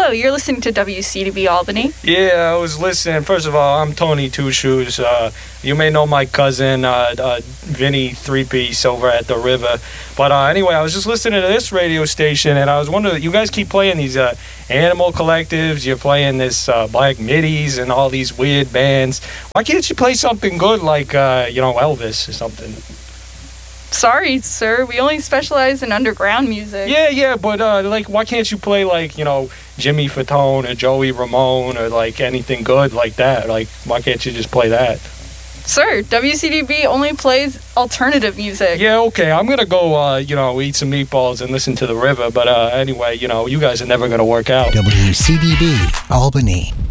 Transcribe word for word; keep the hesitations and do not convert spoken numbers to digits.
Hello, you're listening to W C D B Albany. Yeah, I was listening. First of all, I'm Tony Two Shoes. Uh, you may know my cousin, uh, uh, Vinny Three Piece over at the River. But uh, anyway, I was just listening to this radio station, and I was wondering, you guys keep playing these uh, Animal Collectives, you're playing this uh, Black Middies and all these weird bands. Why can't you play something good like, uh, you know, Elvis or something? Sorry, sir. We only specialize in underground music. Yeah, yeah, but, uh, like, why can't you play, like, you know, Jimmy Fatone or Joey Ramone or, like, anything good like that? Like, why can't you just play that? Sir, W C D B only plays alternative music. Yeah, okay, I'm gonna go, uh, you know, eat some meatballs and listen to the River, but, uh, anyway, you know, you guys are never gonna work out. W C D B, Albany.